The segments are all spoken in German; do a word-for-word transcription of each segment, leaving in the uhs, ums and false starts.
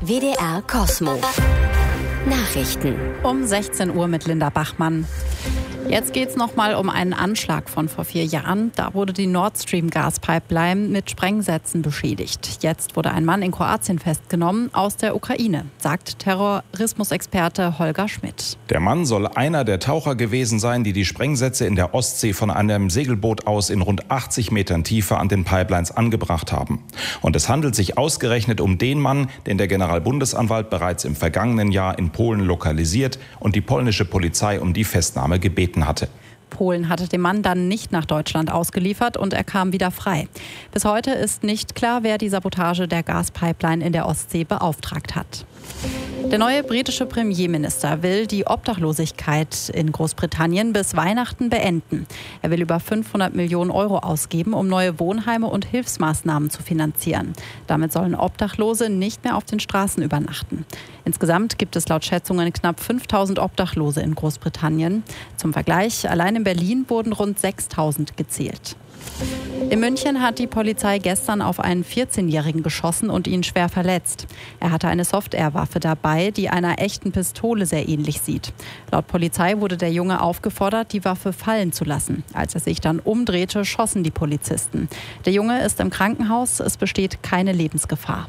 W D R Cosmo. Nachrichten. Um sechzehn Uhr mit Linda Bachmann. Jetzt geht es nochmal um einen Anschlag von vor vier Jahren. Da wurde die Nord Stream Gaspipeline mit Sprengsätzen beschädigt. Jetzt wurde ein Mann in Kroatien festgenommen aus der Ukraine, sagt Terrorismusexperte Holger Schmidt. Der Mann soll einer der Taucher gewesen sein, die die Sprengsätze in der Ostsee von einem Segelboot aus in rund achtzig Metern Tiefe an den Pipelines angebracht haben. Und es handelt sich ausgerechnet um den Mann, den der Generalbundesanwalt bereits im vergangenen Jahr in Polen lokalisiert und die polnische Polizei um die Festnahme gebeten hatte. Polen hatte den Mann dann nicht nach Deutschland ausgeliefert und er kam wieder frei. Bis heute ist nicht klar, wer die Sabotage der Gaspipeline in der Ostsee beauftragt hat. Der neue britische Premierminister will die Obdachlosigkeit in Großbritannien bis Weihnachten beenden. Er will über fünfhundert Millionen Euro ausgeben, um neue Wohnheime und Hilfsmaßnahmen zu finanzieren. Damit sollen Obdachlose nicht mehr auf den Straßen übernachten. Insgesamt gibt es laut Schätzungen knapp fünftausend Obdachlose in Großbritannien. Zum Vergleich, allein in Berlin wurden rund sechstausend gezählt. In München hat die Polizei gestern auf einen vierzehnjährigen geschossen und ihn schwer verletzt. Er hatte eine Soft-Air-Waffe dabei, die einer echten Pistole sehr ähnlich sieht. Laut Polizei wurde der Junge aufgefordert, die Waffe fallen zu lassen. Als er sich dann umdrehte, schossen die Polizisten. Der Junge ist im Krankenhaus, es besteht keine Lebensgefahr.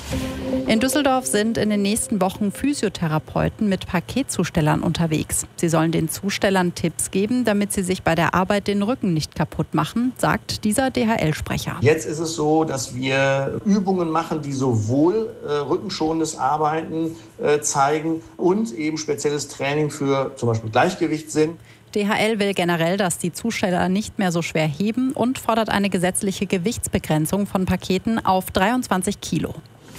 In Düsseldorf sind in den nächsten Wochen Physiotherapeuten mit Paketzustellern unterwegs. Sie sollen den Zustellern Tipps geben, damit sie sich bei der Arbeit den Rücken nicht kaputt machen, sagt dieser D H L-Sprecher. Jetzt ist es so, dass wir Übungen machen, die sowohl äh, rückenschonendes Arbeiten äh, zeigen und eben spezielles Training für zum Beispiel Gleichgewichtssinn. D H L will generell, dass die Zusteller nicht mehr so schwer heben und fordert eine gesetzliche Gewichtsbegrenzung von Paketen auf dreiundzwanzig Kilo.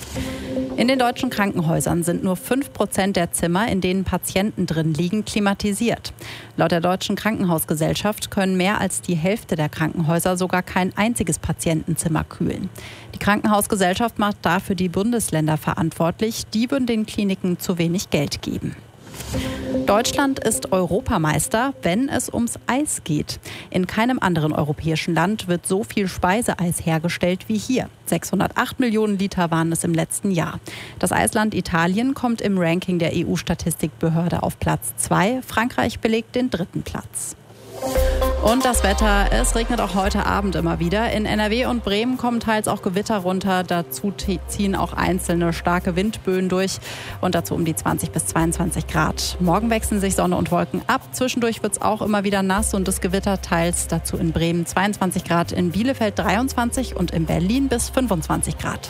In den deutschen Krankenhäusern sind nur fünf Prozent der Zimmer, in denen Patienten drin liegen, klimatisiert. Laut der Deutschen Krankenhausgesellschaft können mehr als die Hälfte der Krankenhäuser sogar kein einziges Patientenzimmer kühlen. Die Krankenhausgesellschaft macht dafür die Bundesländer verantwortlich. Die würden den Kliniken zu wenig Geld geben. Deutschland ist Europameister, wenn es ums Eis geht. In keinem anderen europäischen Land wird so viel Speiseeis hergestellt wie hier. sechshundertacht Millionen Liter waren es im letzten Jahr. Das Eisland Italien kommt im Ranking der E U-Statistikbehörde auf Platz zwei. Frankreich belegt den dritten Platz. Und das Wetter, es regnet auch heute Abend immer wieder. In N R W und Bremen kommen teils auch Gewitter runter. Dazu ziehen auch einzelne starke Windböen durch und dazu um die zwanzig bis zweiundzwanzig Grad. Morgen wechseln sich Sonne und Wolken ab. Zwischendurch wird es auch immer wieder nass und es Gewitter teils. Dazu in Bremen zweiundzwanzig Grad, in Bielefeld dreiundzwanzig und in Berlin bis fünfundzwanzig Grad.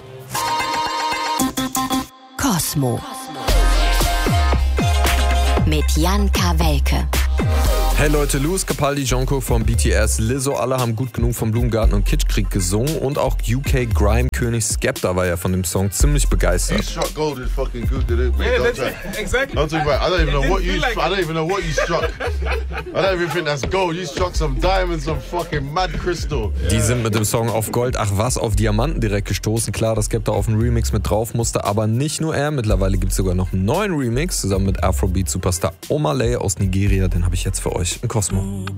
Cosmo. Mit Jan Kawelke. Hey Leute, Louis Capaldi, Jungkook von B T S, Lizzo, alle haben gut genug vom Blumengarten und Kitschkrieg gesungen und auch U K Grime-König Skepta war ja von dem Song ziemlich begeistert. You struck gold is fucking good, did it? Yeah, don't that's try. it. Exactly. Don't talk about. I don't even know It what didn't you. feel like I don't even know what you struck. I don't even think that's gold. You struck some diamonds, some fucking mad crystal. Die sind mit dem Song auf Gold, ach was, auf Diamanten direkt gestoßen. Klar, dass Skepta auf einen Remix mit drauf musste, aber nicht nur er. Mittlerweile gibt es sogar noch einen neuen Remix zusammen mit Afrobeat-Superstar Omah Lay aus Nigeria. Den habe ich jetzt für euch im Cosmo.